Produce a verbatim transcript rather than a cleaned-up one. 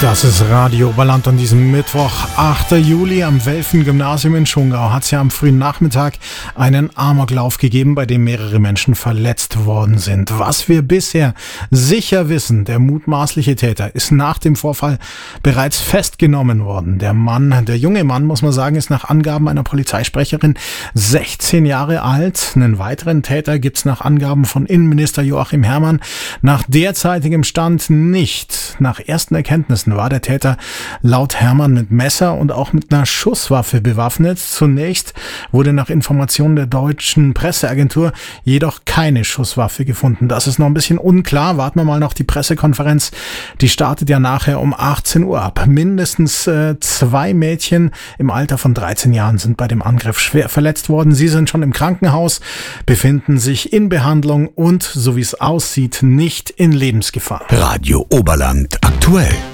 Das ist Radio Oberland an diesem Mittwoch, achter Juli am Welfen-Gymnasium in Schongau. Hat es ja am frühen Nachmittag einen Amoklauf gegeben, bei dem mehrere Menschen verletzt worden sind. Was wir bisher sicher wissen, der mutmaßliche Täter ist nach dem Vorfall bereits festgenommen worden. Der Mann, der junge Mann, muss man sagen, ist nach Angaben einer Polizeisprecherin sechzehn Jahre alt. Einen weiteren Täter gibt es nach Angaben von Innenminister Joachim Herrmann nach derzeitigem Stand nicht. Nach ersten Erkenntnissen war der Täter laut Herrmann mit Messer und auch mit einer Schusswaffe bewaffnet. Zunächst wurde nach Informationen der deutschen Presseagentur jedoch keine Schusswaffe gefunden. Das ist noch ein bisschen unklar. Warten wir mal noch die Pressekonferenz. Die startet ja nachher um achtzehn Uhr ab. Mindestens äh, zwei Mädchen im Alter von dreizehn Jahren sind bei dem Angriff schwer verletzt worden. Sie sind schon im Krankenhaus, befinden sich in Behandlung und, so wie es aussieht, nicht in Lebensgefahr. Radio Oberland aktuell.